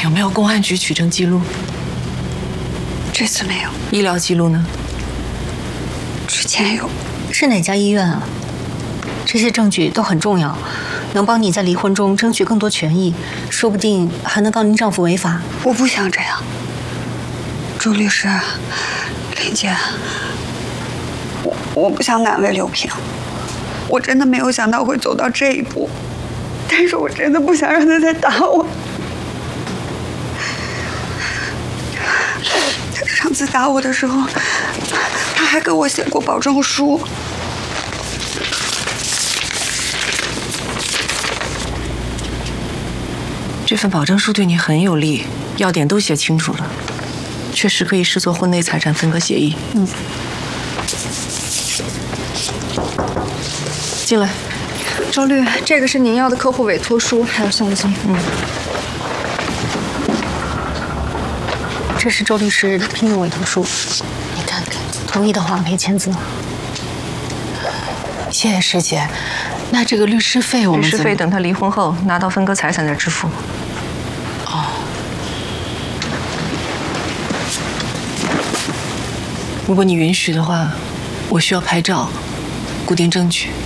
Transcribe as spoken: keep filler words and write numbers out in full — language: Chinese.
有没有公安局取证记录？ 这次没有。 医疗记录呢？ 之前有。 是哪家医院啊？这些证据都很重要，能帮你在离婚中争取更多权益，说不定还能告您丈夫违法。 我不想这样，朱律师，林姐，我我不想难为刘平，我真的没有想到会走到这一步，但是我真的不想让他再打我。他上次打我的时候，他还给我写过保证书。 这份保证书对你很有利，要点都写清楚了，确实可以视作婚内财产分割协议。 嗯。 进来。 周律，这个是您要的客户委托书，还有现金。 嗯。 这是周律师聘用委托书，你看看，同意的话可以签字。 谢谢师姐。那这个律师费我们律师费等他离婚后拿到分割财产再支付。哦。如果你允许的话，我需要拍照，固定证据。